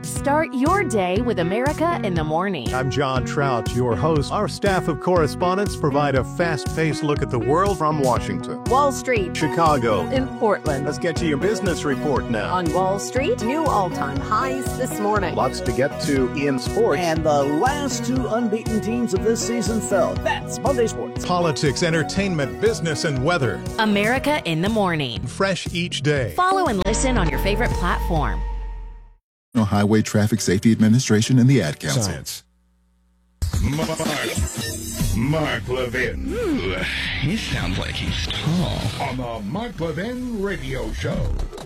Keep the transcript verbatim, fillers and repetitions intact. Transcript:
Start your day with America in the Morning. I'm John Trout, your host. Our staff of correspondents provide a fast-paced look at the world from Washington, Wall Street, Chicago, and Portland. Let's get to your business report now. On Wall Street, new all-time highs this morning. Lots to get to in sports. And the last two unbeaten teams of this season fell. That's Monday Sports. Politics, entertainment, business, and weather. America in the Morning. Fresh each day. Follow and listen on your favorite platform. Highway Traffic Safety Administration and the Ad Council. Science. Mark, Mark Levin. Ooh, he sounds like he's tall. On the Mark Levin Radio Show.